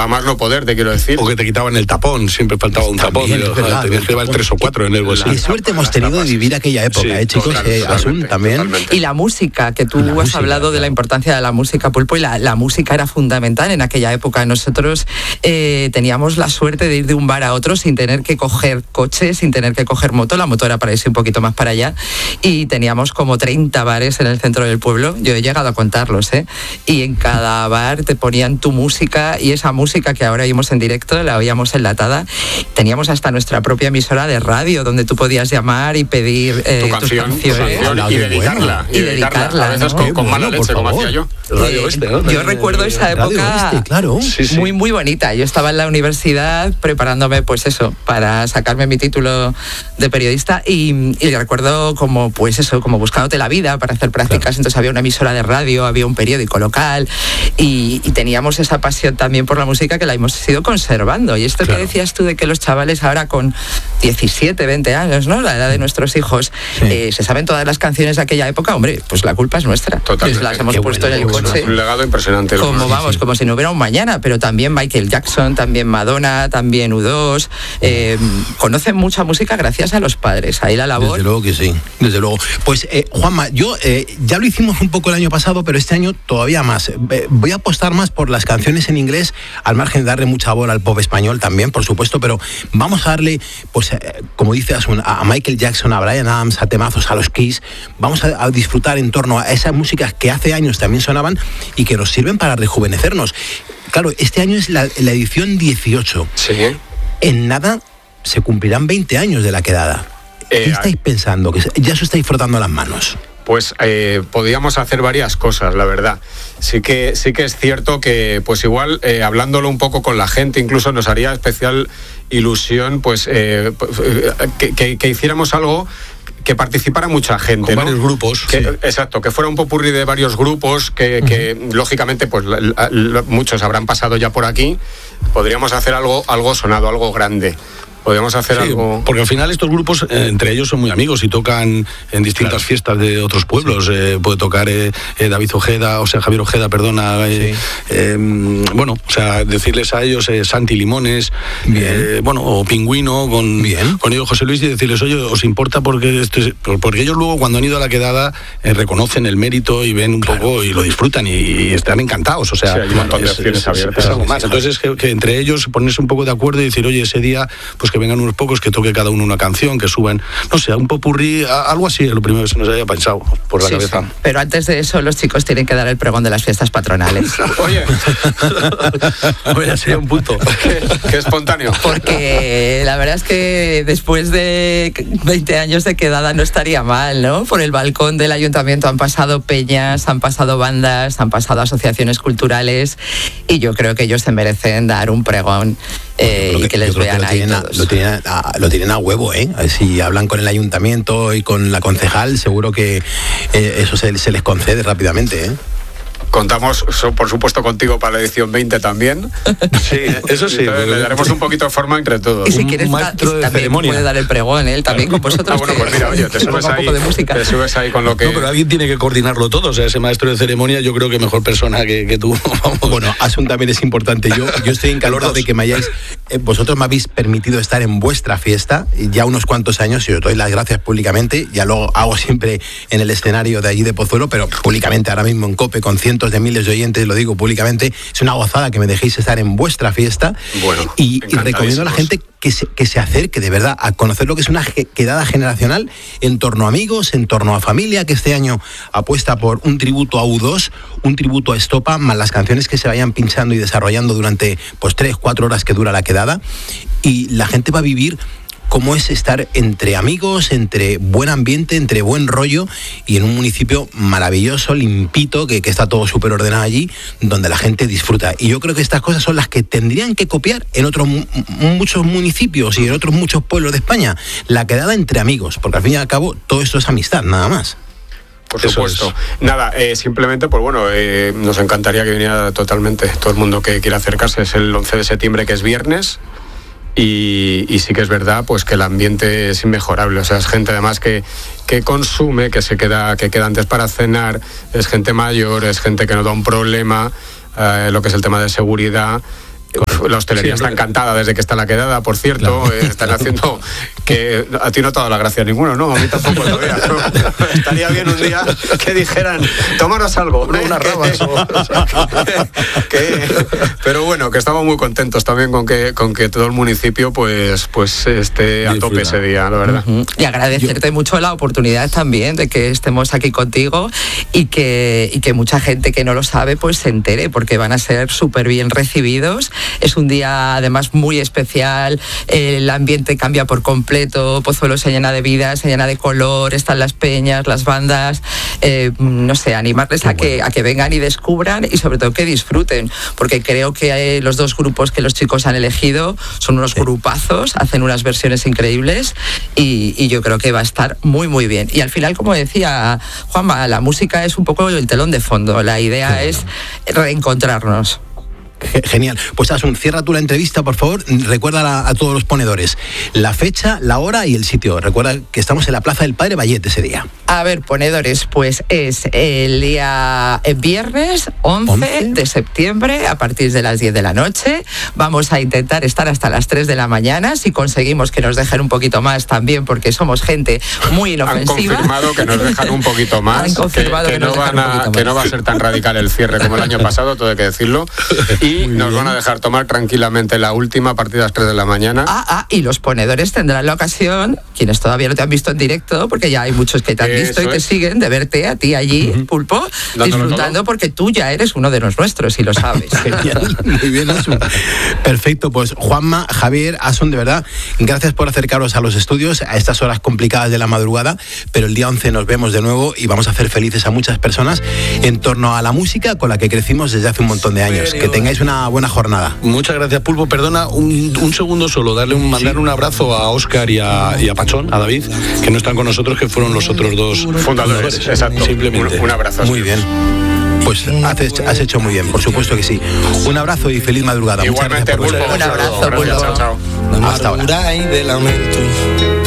a más no poder, te quiero decir. O que te quitaban el tapón, siempre faltaba un tapón. Tenías que llevar 3 o 4 en el bolsillo. Qué suerte hemos tenido de vivir aquella época, chicos. Asun, también. Totalmente. Y la música, que tú has hablado de la importancia de la música, Pulpo, y la música era fundamental en aquella época. Nosotros teníamos la suerte de ir de un bar a otro sin tener que coger coche, sin tener que coger moto. La moto era para irse un poquito más para allá. Y teníamos como 30 bares en el centro del pueblo. Yo he llegado a contarlos, y en cada bar te ponían tu música, y esa música que ahora oímos en directo la oíamos enlatada. Teníamos hasta nuestra propia emisora de radio donde tú podías llamar y pedir tu canción, y dedicarla. Y dedicarla, a veces, ¿no? con mala leche, como hacía yo. Radio Oeste, ¿no? Yo recuerdo esa época Oeste, claro. muy, muy bonita. Yo estaba en la universidad preparándome, pues eso, para sacarme mi título de periodista, y recuerdo como buscándote la vida para hacer prácticas. Claro. Entonces había una emisora de radio, había un periódico local, y teníamos esa pasión también por la música que la hemos ido conservando. Y esto que decías tú de que los chavales ahora con 17, 20 años, ¿no?, la edad de nuestros hijos, se saben todas las canciones de aquella época, hombre, pues la culpa es nuestra. Totalmente. Las hemos puesto en el coche. Un legado impresionante. Como si no hubiera un mañana, pero también Michael Jackson, también Madonna, también U2, conocen mucha música gracias a los padres. Ahí la labor. Desde luego que sí, desde luego. Pues Juanma, yo ya lo hicimos un poco el año pasado, pero este año todavía más. Voy a apostar más por las canciones en inglés, al margen de darle mucha bola al pop español también, por supuesto, pero vamos a darle, pues, como dices, a Michael Jackson, a Bryan Adams, a temazos, a los Kiss. Vamos a disfrutar en torno a esas músicas que hace años también sonaban y que nos sirven para rejuvenecernos. Claro, este año es la edición 18. Sí. En nada se cumplirán 20 años de la quedada. ¿Qué estáis pensando? Que ya os estáis frotando las manos. Pues podíamos hacer varias cosas, la verdad. Sí que es cierto que, pues igual, hablándolo un poco con la gente, incluso nos haría especial ilusión, pues, que hiciéramos algo que participara mucha gente, con ¿no? varios grupos. Exacto, que fuera un popurrí de varios grupos que lógicamente, pues muchos habrán pasado ya por aquí. Podríamos hacer algo sonado, algo grande. Podríamos hacer algo... Porque al final estos grupos, entre ellos, son muy amigos y tocan en distintas fiestas de otros pueblos. Puede tocar Javier Ojeda, perdona. Bueno, o sea, decirles a ellos Santi Limones, o Pingüino, con ellos José Luis, y decirles, oye, ¿os importa? Porque ellos luego, cuando han ido a la quedada, reconocen el mérito y ven un poco y lo disfrutan y están encantados. O sea, hay un montón de opciones abiertas. Es algo más. Entonces, que entre ellos ponerse un poco de acuerdo y decir, oye, ese día, pues que vengan unos pocos, que toque cada uno una canción, que suban, no sé, un popurrí, algo así, es lo primero que se nos haya pensado por la cabeza. Sí. Pero antes de eso, los chicos tienen que dar el pregón de las fiestas patronales. Oye, sería un punto. Qué espontáneo. Porque la verdad es que después de 20 años de quedada no estaría mal, ¿no? Por el balcón del ayuntamiento han pasado peñas, han pasado bandas, han pasado asociaciones culturales, y yo creo que ellos se merecen dar un pregón. Y que les vean ahí todos. Lo tienen a huevo, Si hablan con el ayuntamiento y con la concejal, seguro que eso se les concede rápidamente, Contamos, por supuesto, contigo para la edición 20 también. Sí, eso sí. Le daremos un poquito de forma entre todos. Y si quieres, también puede dar el pregón, él también con vosotros. Bueno, pues mira, oye, te subes ahí con lo que... No, pero alguien tiene que coordinarlo todo. O sea, ese maestro de ceremonia, yo creo que mejor persona que tú. Vamos. Bueno, Asun también es importante. Yo estoy encantado de que me hayáis... vosotros me habéis permitido estar en vuestra fiesta ya unos cuantos años, y os doy las gracias públicamente. Ya lo hago siempre en el escenario de allí de Pozuelo, pero públicamente ahora mismo en COPE con cientos de miles de oyentes, lo digo públicamente. Es una gozada que me dejéis estar en vuestra fiesta. Bueno, y recomiendo a la gente que se acerque de verdad a conocer lo que es una quedada generacional en torno a amigos, en torno a familia, que este año apuesta por un tributo a U2, un tributo a Estopa, más las canciones que se vayan pinchando y desarrollando durante 3-4 horas que dura la quedada, y la gente va a vivir cómo es estar entre amigos, entre buen ambiente, entre buen rollo, y en un municipio maravilloso, limpito, que está todo súper ordenado allí, donde la gente disfruta. Y yo creo que estas cosas son las que tendrían que copiar en otros muchos municipios y en otros muchos pueblos de España. La quedada entre amigos, porque al fin y al cabo todo esto es amistad, nada más. Por supuesto. Nada, simplemente, pues bueno, nos encantaría que viniera totalmente todo el mundo que quiera acercarse. Es el 11 de septiembre, que es viernes. Y sí que es verdad, pues, que el ambiente es inmejorable. O sea, es gente además que consume, que queda antes para cenar, es gente mayor, es gente que no da un problema, lo que es el tema de seguridad. la hostelería está encantada desde que está la quedada, por cierto. Claro. Están haciendo que a ti no te ha dado la gracia ninguno, ¿no? A mí tampoco todavía. ¿No? Estaría bien un día que dijeran, tomaros algo, ¿no? Unas rabas pero bueno, que estamos muy contentos también con que todo el municipio pues esté a tope ese día, la verdad. Y agradecerte mucho la oportunidad también de que estemos aquí contigo y que mucha gente que no lo sabe pues se entere, porque van a ser súper bien recibidos. Es un día además muy especial, el ambiente cambia por completo, Pozuelo se llena de vida, se llena de color, están las peñas, las bandas, no sé, animarles a que vengan y descubran y sobre todo que disfruten, porque creo que los dos grupos que los chicos han elegido son unos grupazos, hacen unas versiones increíbles y yo creo que va a estar muy muy bien. Y al final, como decía Juanma, la música es un poco el telón de fondo, la idea es reencontrarnos. Genial. Pues Asun, cierra tú la entrevista, por favor. Recuerda a todos los ponedores la fecha, la hora y el sitio. Recuerda que estamos en la Plaza del Padre Vallet ese día. A ver, ponedores, pues es el día viernes 11 de septiembre a partir de las 10 de la noche. Vamos a intentar estar hasta las 3 de la mañana. Si conseguimos que nos dejen un poquito más también, porque somos gente muy inofensiva. Han confirmado que nos dejan un poquito más. Han confirmado que no va a ser tan radical el cierre como el año pasado, todo hay que decirlo. Y nos van a dejar tomar tranquilamente la última a partir de las 3 de la mañana. Y los ponedores tendrán la ocasión, quienes todavía no te han visto en directo, porque ya hay muchos que te han visto y te siguen, de verte a ti allí, Pulpo, disfrutando todo, porque tú ya eres uno de los nuestros y lo sabes. Genial, muy bien, Asun. Perfecto, pues Juanma, Javier, Asun, de verdad, gracias por acercaros a los estudios a estas horas complicadas de la madrugada, pero el día 11 nos vemos de nuevo y vamos a hacer felices a muchas personas en torno a la música con la que crecimos desde hace un montón de años. Que tengáis una buena jornada. Muchas gracias, Pulpo. Perdona, un segundo solo, mandar un abrazo a Óscar y a Pachón, a David, que no están con nosotros, que fueron los otros dos fundadores. Exacto. Simplemente. Un abrazo. Muy bien. Pues has hecho muy bien, por supuesto que sí. Un abrazo y feliz madrugada. Igualmente, muchas gracias por un abrazo, Pulpo. Chao. Hasta ahora.